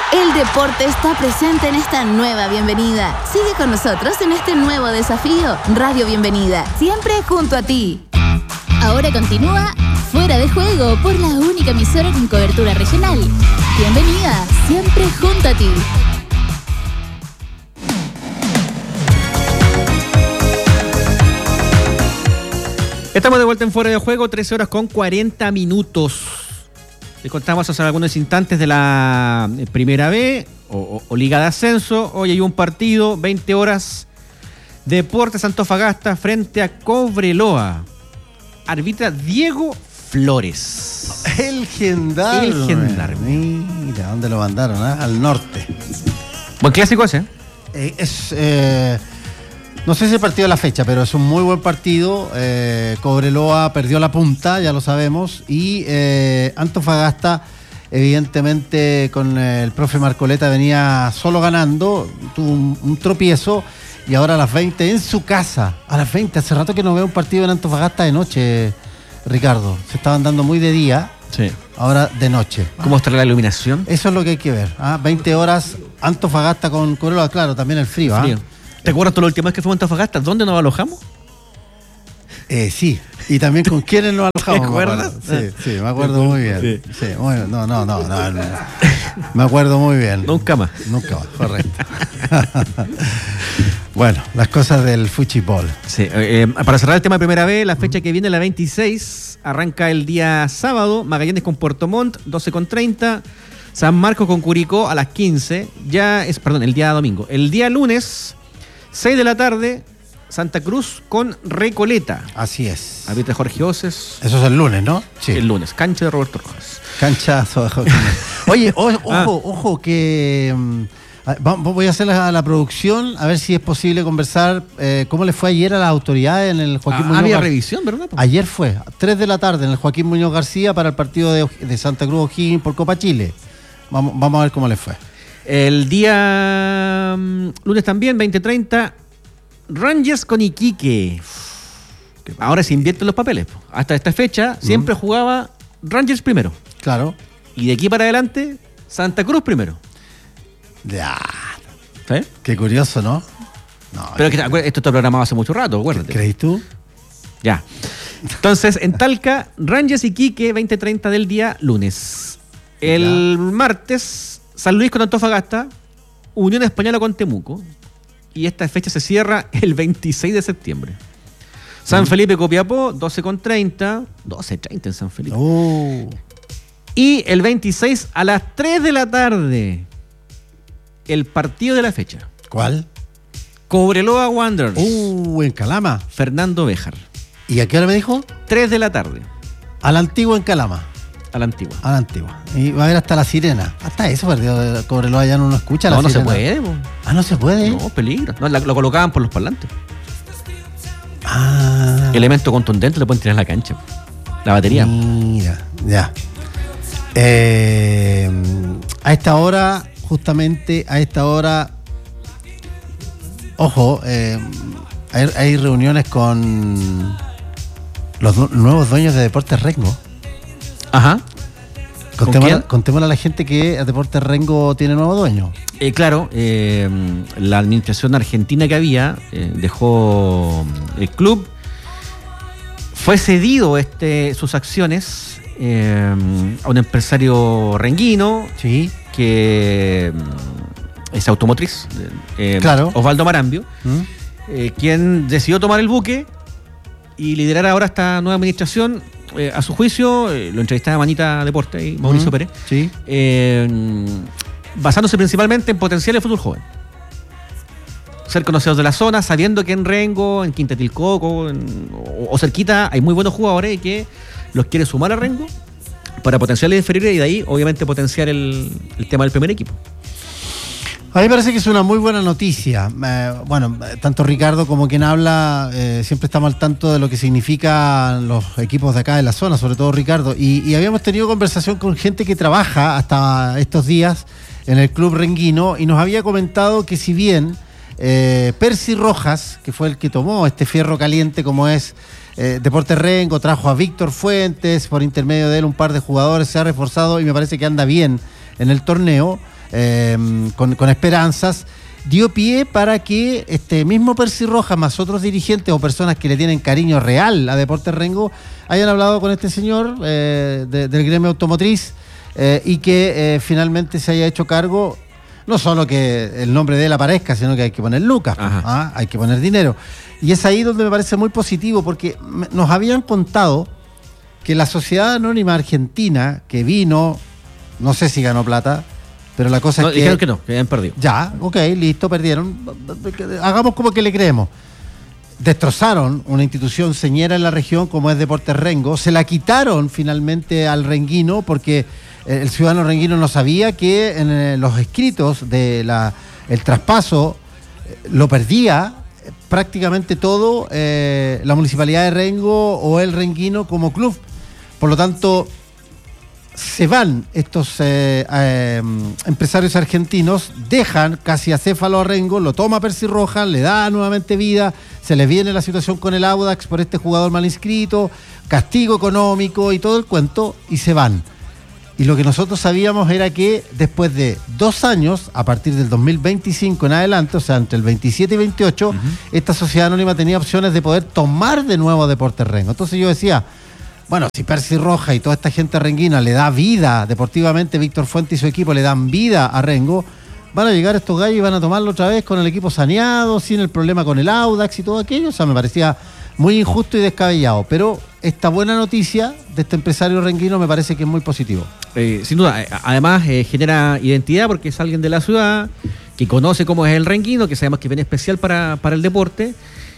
El deporte está presente en esta nueva bienvenida. Sigue con nosotros en este nuevo desafío. Radio Bienvenida, siempre junto a ti. Ahora continúa Fuera de Juego por la única emisora con cobertura regional. Bienvenida, siempre junto a ti. Estamos de vuelta en Fuera de Juego, 13 horas con 40 minutos. Les contamos hace algunos instantes de la Primera B o Liga de Ascenso. Hoy hay un partido, 20 horas, Deportes Antofagasta frente a Cobreloa. Arbitra Diego Flores. El gendarme. Mira, ¿dónde lo mandaron? Al norte. Buen clásico ese. No sé si el partido de la fecha, pero es un muy buen partido. Cobreloa perdió la punta, ya lo sabemos. Y Antofagasta, evidentemente, con el profe Marcoleta venía solo ganando. Tuvo un tropiezo. Y ahora a las 20 en su casa. A las 20, hace rato que no veo un partido en Antofagasta de noche, Ricardo. Se estaban dando muy de día. Sí. Ahora de noche. ¿Cómo está la iluminación? Eso es lo que hay que ver. 20 horas, Antofagasta con Cobreloa. Claro, también el frío. ¿Te acuerdas toda la última vez que fuimos a Antofagasta? ¿Dónde nos alojamos? Sí, y también con quiénes nos alojamos. ¿Te acuerdas? Sí, me acuerdo muy bien. Sí, bueno, no. Me acuerdo muy bien. Nunca más, correcto. Bueno, las cosas del fútbol. Sí, para cerrar el tema de Primera B, la fecha que viene, la 26, arranca el día sábado, Magallanes con Puerto Montt, 12:30, San Marcos con Curicó a las 15, el día domingo. El día lunes, 6 de la tarde, Santa Cruz con Recoleta. Así es. Arbitra Jorge Oces. Eso es el lunes, ¿no? Sí. El lunes, cancha de Roberto Rojas. Canchazo de Jorge. Oye, ojo, que voy a hacer la producción, a ver si es posible conversar cómo le fue ayer a las autoridades en el Joaquín Muñoz. Había revisión, ¿verdad? Ayer fue, 3 de la tarde en el Joaquín Muñoz García para el partido de Santa Cruz O'Higgins por Copa Chile. Vamos a ver cómo le fue. El día lunes también, 20:30, Rangers con Iquique. Ahora se invierten los papeles. Hasta esta fecha siempre jugaba Rangers primero. Claro. Y de aquí para adelante, Santa Cruz primero. Ya. ¿Sí? Qué curioso, ¿no? Pero esto está programado hace mucho rato, acuérdate. ¿Crees tú? Ya. Entonces, en Talca, Rangers Iquique, 20:30 del día lunes. El martes, San Luis con Antofagasta, Unión Española con Temuco. Y esta fecha se cierra el 26 de septiembre. San Felipe Copiapó, 12:30. 12:30 en San Felipe. Y el 26 a las 3 de la tarde, el partido de la fecha. ¿Cuál? Cobreloa Wanderers. En Calama. Fernando Béjar. ¿Y a qué hora me dijo? 3 de la tarde. A la Antigua en Calama. A la Antigua. Y va a haber hasta La Sirena. Hasta eso, partido de Cobreloa ya no escucha la Sirena. No se puede. No se puede. No, peligro. No, lo colocaban por los parlantes. Ah. Elemento contundente le pueden tirar en la cancha. La batería. Mira, ya. A esta hora, justamente a esta hora, ojo, hay reuniones con los nuevos dueños de Deportes Rengo. Ajá. Contémosle a la gente que Deportes Rengo tiene nuevo dueño. Claro, la administración argentina que había dejó el club. Fue cedido sus acciones a un empresario renguino, sí, que es automotriz, claro, Osvaldo Marambio, quien decidió tomar el buque y liderar ahora esta nueva administración. A su juicio, lo entrevistaba Manita Deporte y Mauricio Pérez, sí, basándose principalmente en potencial de fútbol joven. Ser conocidos de la zona, sabiendo que en Rengo, en Quinta Tilcoco o cerquita hay muy buenos jugadores y que los quiere sumar a Rengo para potenciarles inferiores y de ahí obviamente potenciar el tema del primer equipo. A mí me parece que es una muy buena noticia. Tanto Ricardo como quien habla siempre estamos al tanto de lo que significan los equipos de acá de la zona, sobre todo Ricardo, y habíamos tenido conversación con gente que trabaja hasta estos días en el club renguino y nos había comentado que si bien Percy Rojas, que fue el que tomó este fierro caliente como es Deportes Rengo, trajo a Víctor Fuentes, por intermedio de él un par de jugadores, se ha reforzado y me parece que anda bien en el torneo. con esperanzas, dio pie para que este mismo Percy Rojas, más otros dirigentes o personas que le tienen cariño real a Deportes Rengo, hayan hablado con este señor del gremio automotriz y que finalmente se haya hecho cargo, no solo que el nombre de él aparezca, sino que hay que poner lucas, hay que poner dinero. Y es ahí donde me parece muy positivo, porque nos habían contado que la Sociedad Anónima Argentina, que vino, no sé si ganó plata, pero la cosa es que... Dijeron que no, que habían perdido. Ya, ok, listo, perdieron. Hagamos como que le creemos. Destrozaron una institución señera en la región como es Deportes Rengo, se la quitaron finalmente al renguino porque el ciudadano renguino no sabía que en los escritos de el traspaso lo perdía prácticamente todo la Municipalidad de Rengo o el renguino como club. Por lo tanto, se van estos empresarios argentinos, dejan casi acéfalo a Rengo, lo toma Percy Rojas, le da nuevamente vida, se les viene la situación con el Audax por este jugador mal inscrito, castigo económico y todo el cuento, y se van. Y lo que nosotros sabíamos era que después de 2 años, a partir del 2025 en adelante, o sea, entre el 27 y 28, esta sociedad anónima tenía opciones de poder tomar de nuevo a Deportes Rengo. Entonces yo decía, bueno, si Percy Rojas y toda esta gente renguina le da vida deportivamente, Víctor Fuente y su equipo le dan vida a Rengo, van a llegar estos gallos y van a tomarlo otra vez con el equipo saneado, sin el problema con el Audax y todo aquello. O sea, me parecía muy injusto y descabellado. Pero esta buena noticia de este empresario renguino me parece que es muy positivo. Sin duda, además genera identidad porque es alguien de la ciudad que conoce cómo es el renguino, que sabemos que viene especial para el deporte.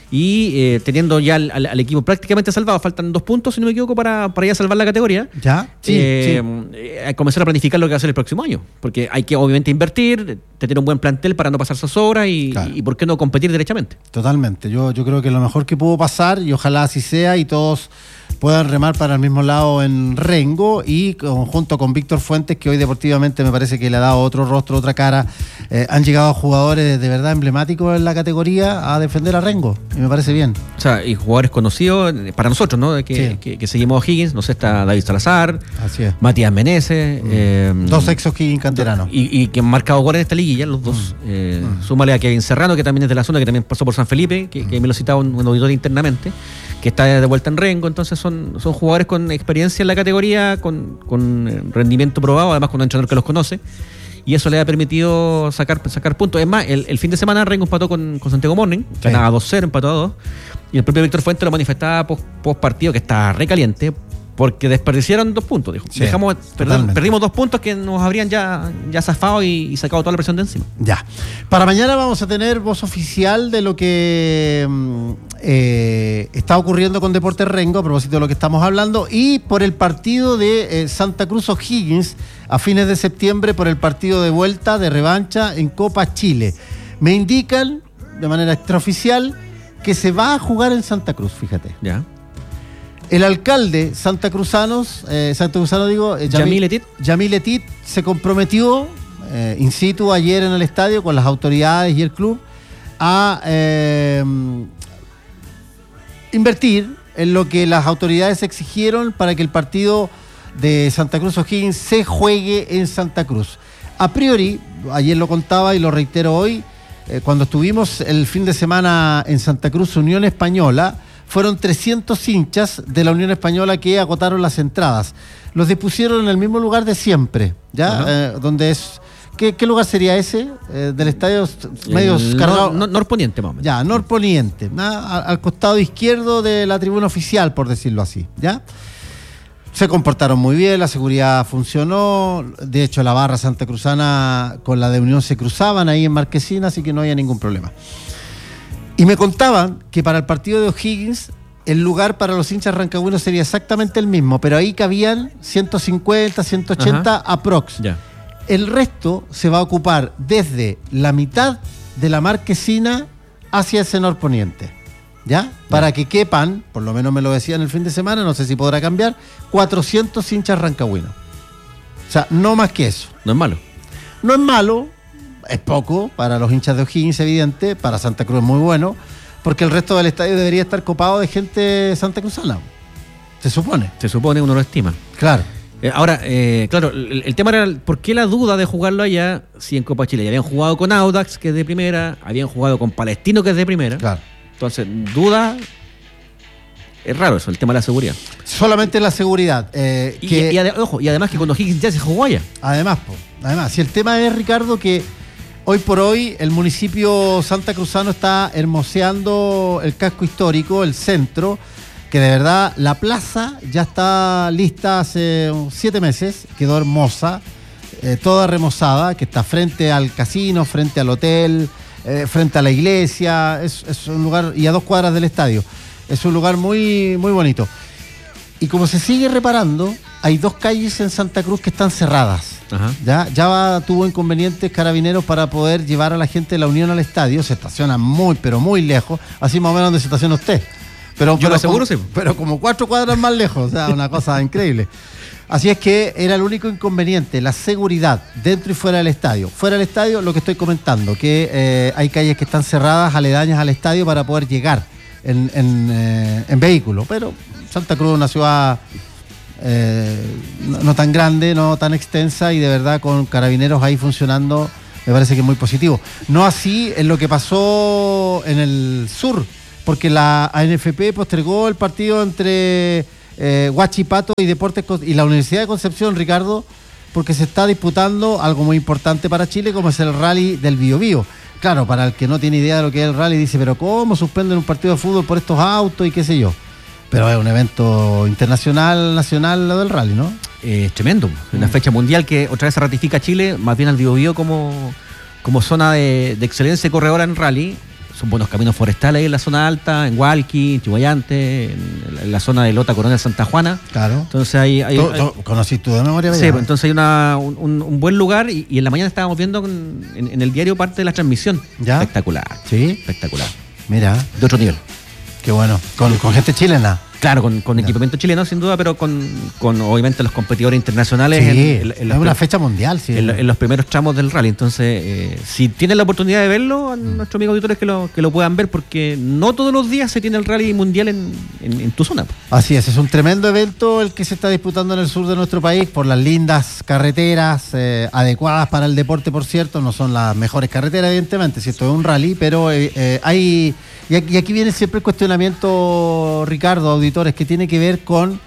Y teniendo ya al equipo prácticamente salvado, faltan 2 puntos, si no me equivoco, para ya salvar la categoría. ¿Ya? Sí. Comenzar a planificar lo que va a ser el próximo año. Porque hay que obviamente invertir, tener un buen plantel para no pasar zozobra y por qué no competir derechamente. Totalmente. Yo creo que lo mejor que pudo pasar, y ojalá así sea, y todos puedan remar para el mismo lado en Rengo, y junto con Víctor Fuentes, que hoy deportivamente me parece que le ha dado otro rostro, otra cara. Han llegado jugadores de verdad emblemáticos en la categoría a defender a Rengo, y me parece bien. O sea, y jugadores conocidos para nosotros, ¿no? Que seguimos a Higgins, no sé, está David Salazar, así es, Matías Meneses, 2 ex Higgins canteranos. Y que han marcado goles en esta liguilla, los dos. Súmale a Kevin Serrano, que también es de la zona, que también pasó por San Felipe, que me lo citaba un auditor internamente, que está de vuelta en Rengo. Entonces son jugadores con experiencia en la categoría, con rendimiento probado, además con un entrenador que los conoce, y eso le ha permitido sacar puntos. Es más, el fin de semana Rengo empató con Santiago Morning, ganaba 2-0, empató a 2, y el propio Víctor Fuente lo manifestaba post partido, que está recaliente porque desperdiciaron 2 puntos, dijo. Sí, perdimos 2 puntos que nos habrían ya zafado y sacado toda la presión de encima. Ya. Para mañana vamos a tener voz oficial de lo que está ocurriendo con Deportes Rengo, a propósito de lo que estamos hablando, y por el partido de Santa Cruz O'Higgins a fines de septiembre, por el partido de vuelta, de revancha en Copa Chile. Me indican, de manera extraoficial, que se va a jugar en Santa Cruz, fíjate. Ya. El alcalde santacruzano, Yamil Etit, se comprometió in situ ayer en el estadio con las autoridades y el club a invertir en lo que las autoridades exigieron para que el partido de Santa Cruz O'Higgins se juegue en Santa Cruz. A priori, ayer lo contaba y lo reitero hoy, cuando estuvimos el fin de semana en Santa Cruz, Unión Española, fueron 300 hinchas de la Unión Española que agotaron las entradas. Los dispusieron en el mismo lugar de siempre, ¿ya? Donde es... ¿Qué lugar sería ese del estadio? Medios cargados. Norponiente, más o menos. Ya, norponiente, al costado izquierdo de la tribuna oficial, por decirlo así, ¿ya? Se comportaron muy bien, la seguridad funcionó. De hecho, la barra santacruzana con la de Unión se cruzaban ahí en Marquesina, así que no había ningún problema. Y me contaban que para el partido de O'Higgins el lugar para los hinchas rancagüinos sería exactamente el mismo, pero ahí cabían 150, 180 aprox. Ya. El resto se va a ocupar desde la mitad de la Marquesina hacia ese norponiente, ¿ya? Para que quepan, por lo menos me lo decían el fin de semana, no sé si podrá cambiar, 400 hinchas rancagüinos. O sea, no más que eso. No es malo. No es malo. Es poco para los hinchas de O'Higgins, evidente, para Santa Cruz es muy bueno, porque el resto del estadio debería estar copado de gente santacruzana. Se supone. Uno lo estima. Claro. Ahora, claro, el tema era ¿por qué la duda de jugarlo allá si en Copa Chile ya habían jugado con Audax, que es de primera, habían jugado con Palestino, que es de primera? Claro. Entonces, duda, es raro eso, el tema de la seguridad. Solamente la seguridad. Ojo, y además que cuando Higgins ya se jugó allá. Además, si el tema es, Ricardo, que hoy por hoy el municipio santacruzano está hermoseando el casco histórico, el centro, que de verdad la plaza ya está lista hace 7 meses, quedó hermosa, toda remozada, que está frente al casino, frente al hotel, frente a la iglesia, es un lugar, y a 2 cuadras del estadio, es un lugar muy, muy bonito. Y como se sigue reparando, hay 2 calles en Santa Cruz que están cerradas. Ajá. Ya tuvo inconvenientes Carabineros para poder llevar a la gente de la Unión al estadio, se estaciona muy, pero muy lejos, así más o menos donde se estaciona usted. Yo lo aseguro, sí. Pero como 4 cuadras más lejos, o sea, una cosa increíble. Así es que era el único inconveniente, la seguridad dentro y fuera del estadio. Fuera del estadio, lo que estoy comentando, que hay calles que están cerradas, aledañas al estadio para poder llegar en vehículo. Pero Santa Cruz es una ciudad no tan grande, no tan extensa, y de verdad con Carabineros ahí funcionando, me parece que es muy positivo. No así en lo que pasó en el sur, porque la ANFP postergó el partido entre Huachipato y Deportes y la Universidad de Concepción, Ricardo, porque se está disputando algo muy importante para Chile, como es el rally del Biobío. Claro, para el que no tiene idea de lo que es el rally, dice, pero ¿cómo suspenden un partido de fútbol por estos autos y qué sé yo? Pero es un evento internacional, nacional, lo del rally, ¿no? Tremendo. Una fecha mundial que otra vez se ratifica Chile, más bien al Biobío como zona de excelencia corredora en rally. Son buenos caminos forestales ahí en la zona alta, en Hualqui, en Chihuayante, en la zona de Lota, Coronel, Santa Juana. Claro. Entonces hay ¿Conocís tú de memoria? Sí, pues, entonces hay un buen lugar y en la mañana estábamos viendo en el diario parte de la transmisión. ¿Ya? Espectacular. Sí. Espectacular. Mira. De otro nivel. Qué bueno. Con gente chilena. Claro, con equipamiento chileno sin duda, pero con obviamente los competidores internacionales. Sí, es una fecha mundial, sí. En los primeros tramos del rally. Entonces, si tienen la oportunidad de verlo, a nuestros amigos auditores que lo puedan ver, porque no todos los días se tiene el rally mundial en tu zona. Así es un tremendo evento el que se está disputando en el sur de nuestro país, por las lindas carreteras adecuadas para el deporte, por cierto. No son las mejores carreteras, evidentemente, si esto es un rally, pero hay... Y aquí viene siempre el cuestionamiento, Ricardo, auditores, que tiene que ver con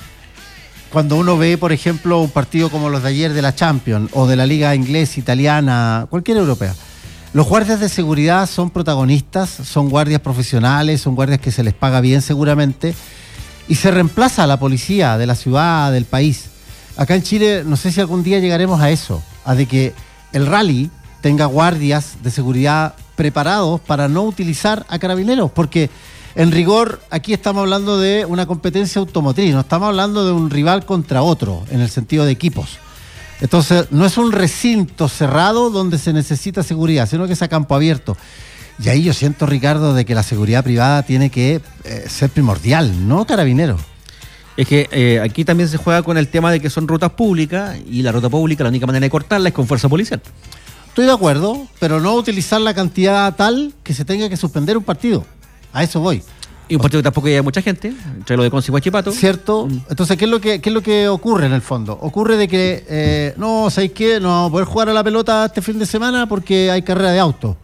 cuando uno ve, por ejemplo, un partido como los de ayer de la Champions o de la Liga Inglesa, Italiana, cualquier europea. Los guardias de seguridad son protagonistas, son guardias profesionales, son guardias que se les paga bien seguramente, y se reemplaza a la policía de la ciudad, del país. Acá en Chile, no sé si algún día llegaremos a eso, a de que el rally tenga guardias de seguridad preparados para no utilizar a Carabineros, porque en rigor aquí estamos hablando de una competencia automotriz, no estamos hablando de un rival contra otro en el sentido de equipos. Entonces no es un recinto cerrado donde se necesita seguridad, sino que es a campo abierto. Y ahí yo siento, Ricardo, de que la seguridad privada tiene que ser primordial, no Carabineros. Es que aquí también se juega con el tema de que son rutas públicas, y la ruta pública la única manera de cortarla es con fuerza policial. Estoy de acuerdo, pero no utilizar la cantidad tal que se tenga que suspender un partido. A eso voy. Y un partido que tampoco llega mucha gente, entre lo de Conce y Huachipato. ¿Cierto? Entonces, ¿qué es lo que ocurre en el fondo? Ocurre de que, ¿sabéis qué? No vamos a poder jugar a la pelota este fin de semana porque hay carrera de auto.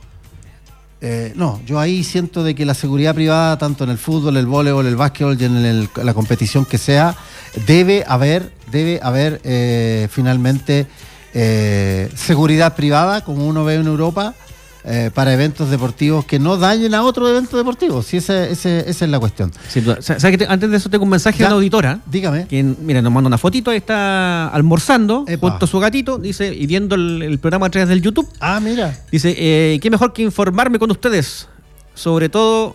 No, yo ahí siento de que la seguridad privada, tanto en el fútbol, el voleibol, el básquetbol y en la competición que sea, debe haber finalmente seguridad privada, como uno ve en Europa, para eventos deportivos que no dañen a otro evento deportivo. Sí, esa es la cuestión. Sin duda. ¿Sabes que antes de eso tengo un mensaje de una auditora? Dígame. Que, mira, nos manda una fotito, ahí está almorzando, junto a su gatito, dice, y viendo el programa a través del YouTube. Ah, mira. Dice, qué mejor que informarme con ustedes, sobre todo...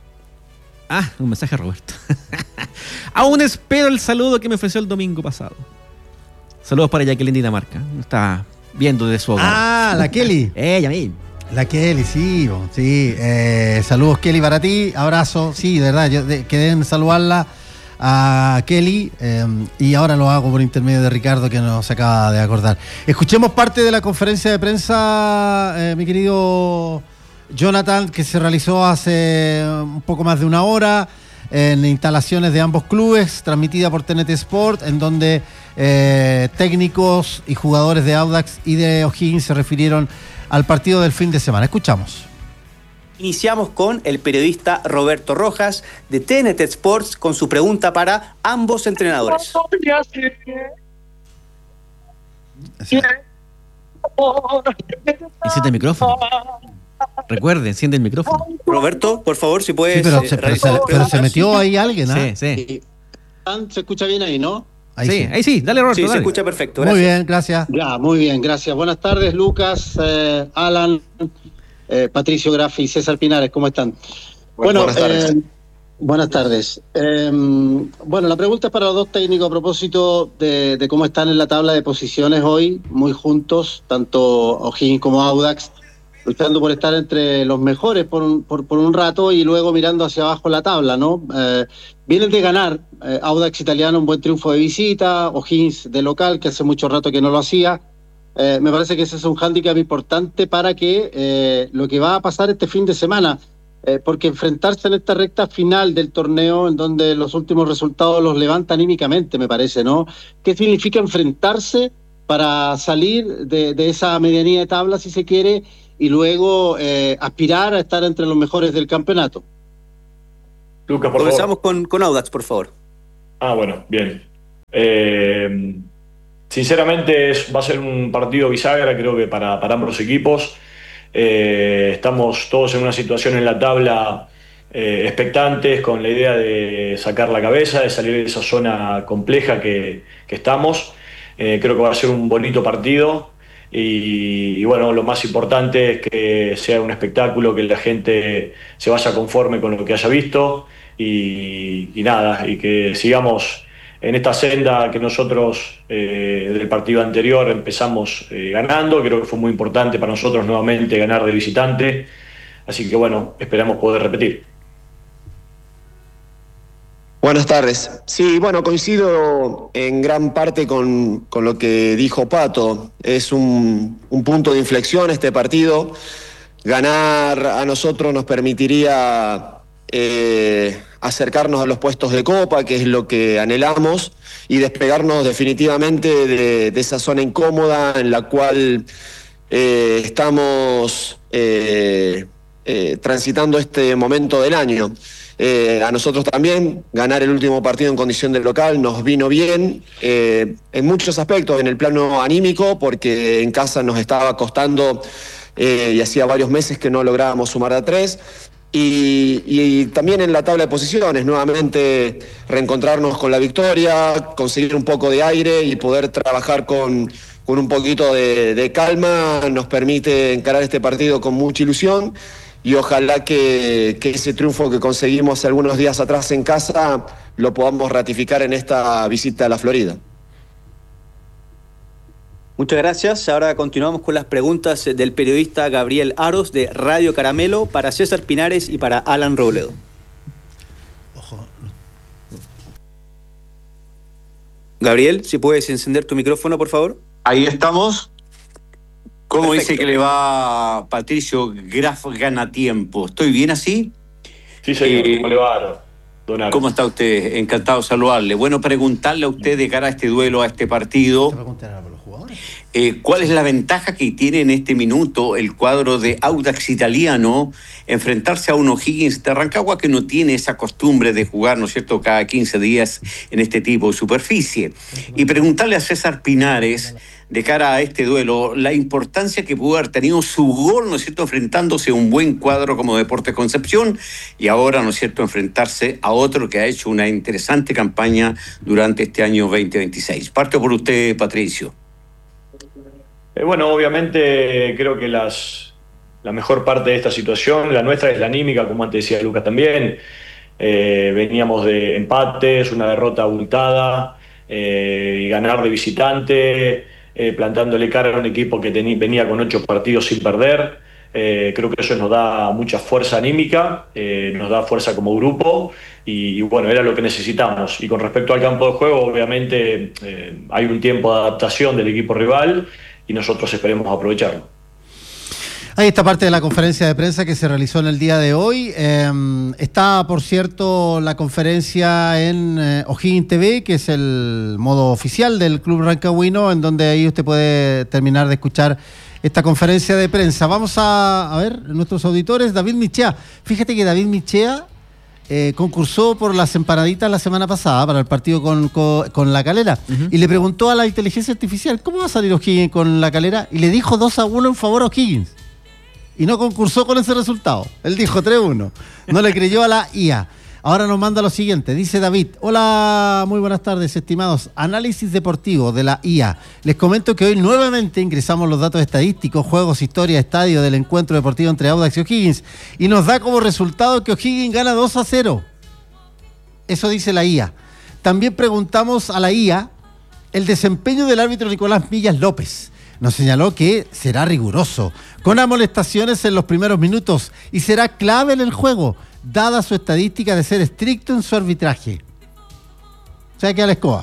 un mensaje a Roberto. Aún espero el saludo que me ofreció el domingo pasado. Saludos para Jacqueline Dinamarca. Está viendo de su hogar. Ah, la Kelly. Ella misma. La Kelly, sí. Saludos, Kelly, para ti. Abrazo. Sí, de verdad, quedé en saludarla a Kelly, y ahora lo hago por intermedio de Ricardo, que nos acaba de acordar. Escuchemos parte de la conferencia de prensa, mi querido Jonathan, que se realizó hace un poco más de una hora. en instalaciones de ambos clubes, transmitida por TNT Sport, en donde técnicos y jugadores de Audax y de O'Higgins se refirieron al partido del fin de semana. Escuchamos. Iniciamos con el periodista Roberto Rojas de TNT Sports con su pregunta para ambos entrenadores. Enciende el micrófono. Recuerde, enciende el micrófono. Roberto, por favor, si puedes... Sí, pero se metió ahí alguien, ¿ah? Sí. ¿Se escucha bien ahí, no? Ahí sí, dale, Roberto. Sí, dale. se escucha perfecto, gracias. Muy bien, gracias. Ya, muy bien, gracias. Buenas tardes, Lucas, Alan, Patricio Graffi y César Pinares, ¿cómo están? Buenas tardes. Buenas tardes. Bueno, la pregunta es para los dos técnicos a propósito de cómo están en la tabla de posiciones hoy, muy juntos, tanto O'Higgins como Audax, luchando por estar entre los mejores por un rato y luego mirando hacia abajo la tabla, ¿no? Vienen de ganar, Audax italiano, un buen triunfo de visita, O'Higgins de local, que hace mucho rato que no lo hacía. Me parece que ese es un hándicap importante para que lo que va a pasar este fin de semana, porque enfrentarse en esta recta final del torneo, en donde los últimos resultados los levanta anímicamente, me parece, ¿no? ¿Qué significa enfrentarse para salir de esa medianía de tabla, si se quiere, y luego aspirar a estar entre los mejores del campeonato? Lucas, por Comenzamos favor. con Audax, por favor. Bueno, bien. Sinceramente va a ser un partido bisagra, creo que para ambos equipos. Estamos todos en una situación en la tabla expectantes, con la idea de sacar la cabeza, de salir de esa zona compleja que estamos. Creo que va a ser un bonito partido y bueno, lo más importante es que sea un espectáculo, que la gente se vaya conforme con lo que haya visto y nada, y que sigamos en esta senda que nosotros del partido anterior empezamos ganando. Creo que fue muy importante para nosotros nuevamente ganar de visitante, así que bueno, esperamos poder repetir. Buenas tardes. Sí, bueno, coincido en gran parte con lo que dijo Pato. Es un punto de inflexión este partido. Ganar a nosotros nos permitiría acercarnos a los puestos de Copa, que es lo que anhelamos, y despegarnos definitivamente de esa zona incómoda en la cual estamos transitando este momento del año. A nosotros también ganar el último partido en condición de local nos vino bien en muchos aspectos, en el plano anímico, porque en casa nos estaba costando y hacía varios meses que no lográbamos sumar a 3, y también en la tabla de posiciones, nuevamente reencontrarnos con la victoria, conseguir un poco de aire y poder trabajar con un poquito de calma nos permite encarar este partido con mucha ilusión. Y ojalá que ese triunfo que conseguimos algunos días atrás en casa lo podamos ratificar en esta visita a la Florida. Muchas gracias. Ahora continuamos con las preguntas del periodista Gabriel Aros de Radio Caramelo para César Pinares y para Alan Robledo. Ojo. Gabriel, si puedes encender tu micrófono, por favor. Ahí estamos. ¿Cómo Perfecto. dice que le va Patricio Graf gana tiempo? ¿Estoy bien así? Sí, señor. ¿Cómo le va, don Aros? ¿Cómo está usted? Encantado de saludarle. Bueno, preguntarle a usted de cara a este duelo, a este partido, ¿cuál es la ventaja que tiene en este minuto el cuadro de Audax italiano enfrentarse a un O'Higgins de Rancagua que no tiene esa costumbre de jugar, ¿no es cierto?, cada 15 días en este tipo de superficie? Y preguntarle a César Pinares, de cara a este duelo, la importancia que pudo haber tenido su gol, ¿no es cierto?, enfrentándose a un buen cuadro como Deportes Concepción, y ahora, ¿no es cierto?, enfrentarse a otro que ha hecho una interesante campaña durante este año 2026. Parto por usted, Patricio. Bueno, obviamente creo que la mejor parte de esta situación, la nuestra, es la anímica, como antes decía Lucas también. Veníamos de empates, una derrota abultada, y ganar de visitante, plantándole cara a un equipo que venía con 8 partidos sin perder. Creo que eso nos da mucha fuerza anímica, nos da fuerza como grupo y bueno, era lo que necesitamos. Y con respecto al campo de juego, obviamente hay un tiempo de adaptación del equipo rival y nosotros esperemos aprovecharlo. Ahí está parte de la conferencia de prensa que se realizó en el día de hoy. Está, por cierto, la conferencia en O'Higgins TV, que es el modo oficial del Club Rancagüino, en donde ahí usted puede terminar de escuchar esta conferencia de prensa. Vamos a ver, nuestros auditores, David Michea. Fíjate que David Michea concursó por las empanaditas la semana pasada para el partido con La Calera. Y le preguntó a la inteligencia artificial, ¿cómo va a salir O'Higgins con La Calera? Y le dijo 2-1 en favor a O'Higgins. Y no concursó con ese resultado. Él dijo 3-1. No le creyó a la IA. Ahora nos manda lo siguiente. Dice David: hola, muy buenas tardes, estimados. Análisis deportivo de la IA. Les comento que hoy nuevamente ingresamos los datos estadísticos, juegos, historia, estadio del encuentro deportivo entre Audax y O'Higgins. Y nos da como resultado que O'Higgins gana 2-0. Eso dice la IA. También preguntamos a la IA el desempeño del árbitro Nicolás Millas López. Nos señaló que será riguroso, con amonestaciones en los primeros minutos y será clave en el juego, dada su estadística de ser estricto en su arbitraje. O sea que a la escoba.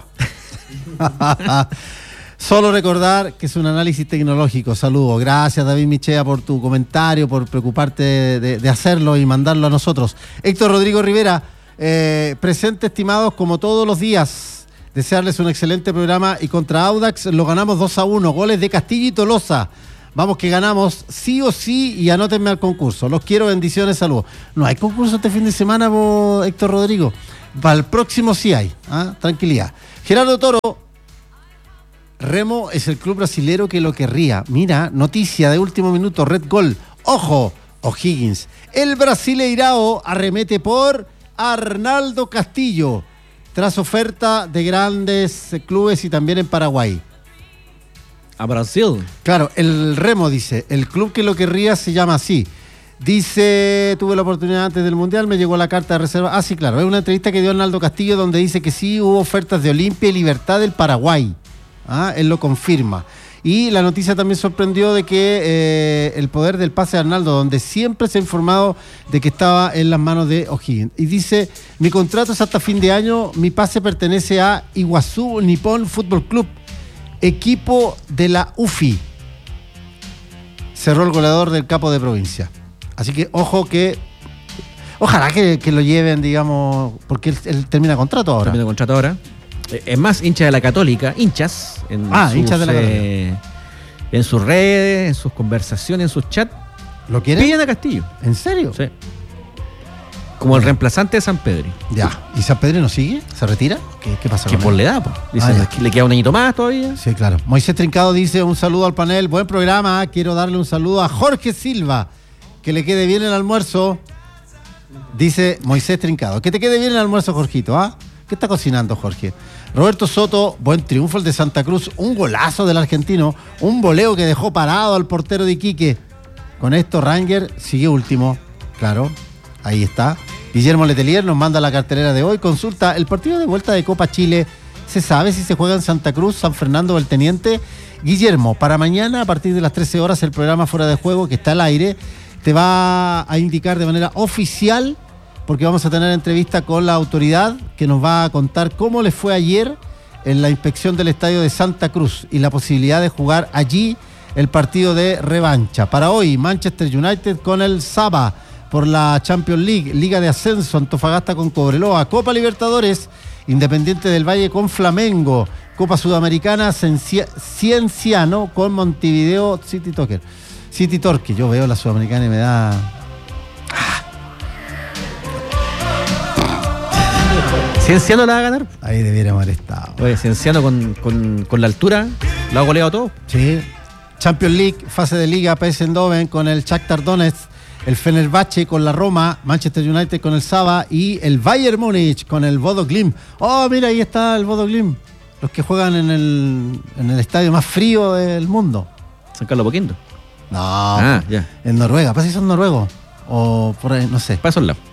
Solo recordar que es un análisis tecnológico. Saludos. Gracias, David Michea, por tu comentario, por preocuparte de hacerlo y mandarlo a nosotros. Héctor Rodrigo Rivera, presente, estimados, como todos los días. Desearles un excelente programa y contra Audax lo ganamos 2-1, goles de Castillo y Tolosa. Vamos que ganamos sí o sí y anótenme al concurso. Los quiero, bendiciones, saludos. No hay concurso este fin de semana, Héctor Rodrigo. Para el próximo sí hay, tranquilidad. Gerardo Toro, Remo es el club brasilero que lo querría. Mira, noticia de último minuto, Red Gol. Ojo, O'Higgins. El Brasileirao arremete por Arnaldo Castillo, tras oferta de grandes clubes y también en Paraguay. A Brasil. Claro, el Remo dice, el club que lo querría se llama así. Dice, tuve la oportunidad antes del Mundial, me llegó la carta de reserva. Ah, sí, claro, es una entrevista que dio Arnaldo Castillo donde dice que sí hubo ofertas de Olimpia y Libertad del Paraguay. Él lo confirma. Y la noticia también sorprendió de que el poder del pase de Arnaldo, donde siempre se ha informado de que estaba en las manos de O'Higgins. Y dice, mi contrato es hasta fin de año, mi pase pertenece a Iguazú Nippon Fútbol Club, equipo de la UFI. Cerró el goleador del capo de provincia. Así que ojo que, ojalá que lo lleven, digamos, porque él termina contrato ahora. Termina contrato ahora. Es más, hincha de la Católica, hinchas de la Católica. En sus redes, en sus conversaciones, en sus chats. ¿Lo quieren? Piden a Castillo. ¿En serio? Sí. Como el reemplazante de San Pedro. Ya. ¿Y San Pedro no sigue? ¿Se retira? ¿Qué pasa con él? Que por la edad, pues. Dicen que le queda un añito más todavía. Sí, claro. Moisés Trincado dice, un saludo al panel. Buen programa. Quiero darle un saludo a Jorge Silva. Que le quede bien el almuerzo. Dice Moisés Trincado. Que te quede bien el almuerzo, Jorgito, ¿Qué está cocinando, Jorge? Roberto Soto, buen triunfo el de Santa Cruz, un golazo del argentino, un voleo que dejó parado al portero de Iquique. Con esto Ranger sigue último, claro, ahí está. Guillermo Letelier nos manda la cartelera de hoy, consulta, el partido de vuelta de Copa Chile, ¿se sabe si se juega en Santa Cruz, San Fernando o el Teniente? Guillermo, para mañana a partir de las 13 horas el programa Fuera de Juego, que está al aire, te va a indicar de manera oficial, porque vamos a tener entrevista con la autoridad que nos va a contar cómo les fue ayer en la inspección del estadio de Santa Cruz y la posibilidad de jugar allí el partido de revancha. Para hoy, Manchester United con el Saba por la Champions League, Liga de Ascenso, Antofagasta con Cobreloa, Copa Libertadores, Independiente del Valle con Flamengo, Copa Sudamericana, Cienciano con Montevideo City Torque. Yo veo la Sudamericana y me da... ¿Cienciano la va a ganar? Ahí debiéramos haber estado. Oye, Cienciano con la altura, ¿lo ha goleado todo? Sí. Champions League, fase de Liga, PSV Eindhoven con el Shakhtar Donetsk, el Fenerbahce con la Roma, Manchester United con el Saba y el Bayern Múnich con el Bodo Glimt. Oh, mira, ahí está el Bodo Glimt. Los que juegan en el estadio más frío del mundo. San Carlos Apoquindo. No, ya. En Noruega. ¿Pasa si son noruegos? O por ahí, no sé. Para esos lados.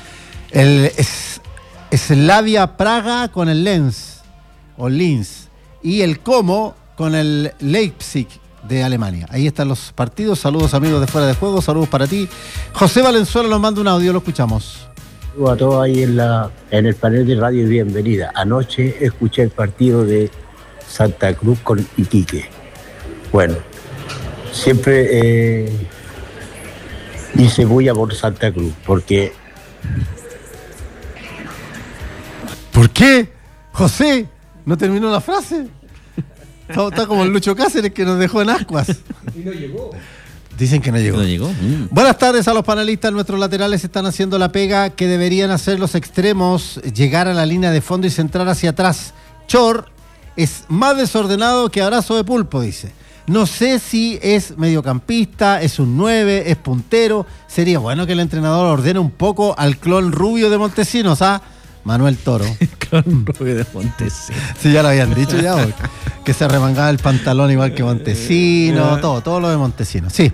Slavia Praga con el Linz y el Como con el Leipzig de Alemania. Ahí están los partidos. Saludos, amigos de Fuera de Juego, saludos para ti. José Valenzuela nos manda un audio, lo escuchamos. Saludos a todos ahí en el panel de radio y bienvenida. Anoche escuché el partido de Santa Cruz con Iquique. Bueno, siempre y Cebulla por Santa Cruz, porque... ¿Por qué? José, ¿no terminó la frase? Está como el Lucho Cáceres que nos dejó en ascuas. Y no llegó. Dicen que no llegó. No llegó. Buenas tardes a los panelistas. Nuestros laterales están haciendo la pega que deberían hacer los extremos, llegar a la línea de fondo y centrar hacia atrás. Chor es más desordenado que abrazo de pulpo, dice. No sé si es mediocampista, es un 9, es puntero. Sería bueno que el entrenador ordene un poco al clon rubio de Montesinos, ¿ah? Manuel Toro. Clon rubio de Montesinos. Sí, ya lo habían dicho ya, hoy. Que se remangaba el pantalón igual que Montesinos, todo lo de Montesinos. Sí.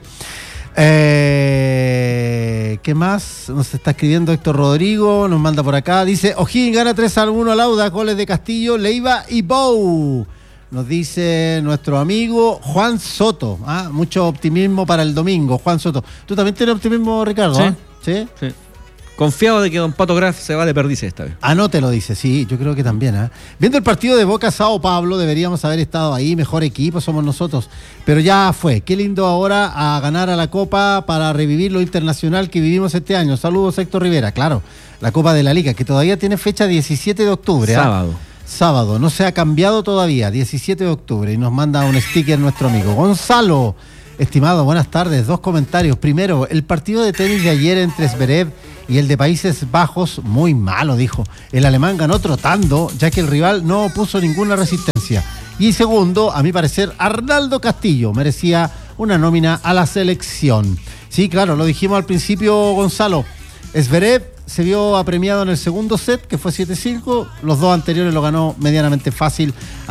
¿Qué más? Nos está escribiendo Héctor Rodrigo, nos manda por acá. Dice, O'Higgins gana 3-1 al Audax, goles de Castillo, Leiva y Bou. Nos dice nuestro amigo Juan Soto. Mucho optimismo para el domingo, Juan Soto. ¿Tú también tienes optimismo, Ricardo? Sí. ¿Sí? Sí. Confiado de que don Pato Graf se va de perdices esta vez. No te lo dice, sí, yo creo que también. Viendo el partido de Boca Sao Paulo, deberíamos haber estado ahí, mejor equipo somos nosotros. Pero ya fue, qué lindo ahora a ganar a la Copa para revivir lo internacional que vivimos este año. Saludos, Héctor Rivera, claro, la Copa de la Liga, que todavía tiene fecha 17 de octubre. Sábado, no se ha cambiado todavía, 17 de octubre, y nos manda un sticker nuestro amigo Gonzalo. Estimado, buenas tardes, 2 comentarios. Primero, el partido de tenis de ayer entre Zverev y el de Países Bajos, muy malo, dijo. El alemán ganó trotando, ya que el rival no opuso ninguna resistencia. Y segundo, a mi parecer, Arnaldo Castillo merecía una nómina a la selección. Sí, claro, lo dijimos al principio, Gonzalo. Zverev se vio apremiado en el segundo set, que fue 7-5. Los 2 anteriores lo ganó medianamente fácil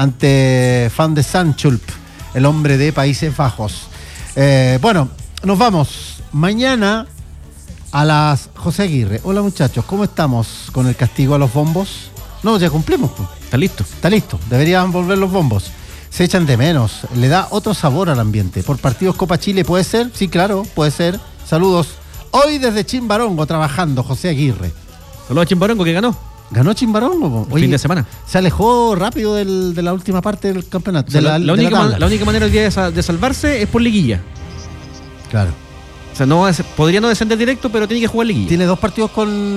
ante Van de Zandschulp, el hombre de Países Bajos. Bueno, nos vamos. Mañana a las... José Aguirre. Hola, muchachos, ¿cómo estamos con el castigo a los bombos? No, ya cumplimos. Pues. Está listo. Está listo. Deberían volver los bombos. Se echan de menos. Le da otro sabor al ambiente. ¿Por partidos Copa Chile puede ser? Sí, claro, puede ser. Saludos. Hoy desde Chimbarongo trabajando, José Aguirre. Saludos a Chimbarongo, que ganó. ¿Ganó Chimbarongo? Fin de semana. Se alejó rápido de la última parte del campeonato. O sea, la única manera hoy día de salvarse es por liguilla. Claro. O sea, podría no descender directo, pero tiene que jugar liguilla. Tiene 2 partidos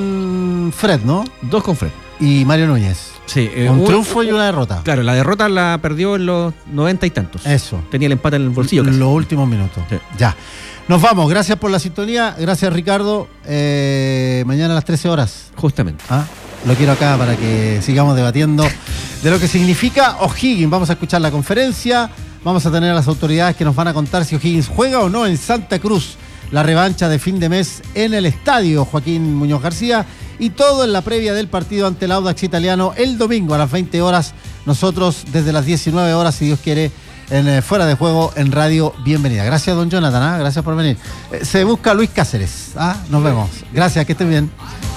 con Fred, ¿no? 2 con Fred. Y Mario Núñez. Sí. Un triunfo y una derrota. Claro, la derrota la perdió en los 90 y tantos. Eso. Tenía el empate en el bolsillo casi. Los últimos minutos. Sí. Ya. Nos vamos. Gracias por la sintonía. Gracias, Ricardo. Mañana a las 13 horas. Justamente. Lo quiero acá para que sigamos debatiendo de lo que significa O'Higgins. Vamos a escuchar la conferencia. Vamos a tener a las autoridades que nos van a contar si O'Higgins juega o no en Santa Cruz. La revancha de fin de mes en el estadio Joaquín Muñoz García. Y todo en la previa del partido ante el Audax Italiano el domingo a las 20 horas. Nosotros desde las 19 horas, si Dios quiere, en Fuera de Juego en Radio Bienvenida. Gracias, don Jonathan. Gracias por venir. Se busca Luis Cáceres. Nos vemos. Gracias, que estén bien.